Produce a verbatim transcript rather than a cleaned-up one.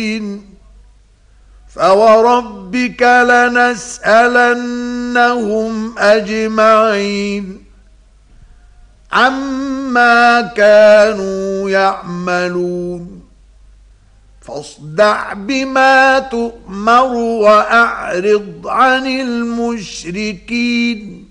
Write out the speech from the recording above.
فوربك لنسألنهم أجمعين عما كانوا يعملون فاصدع بما تؤمر وأعرض عن المشركين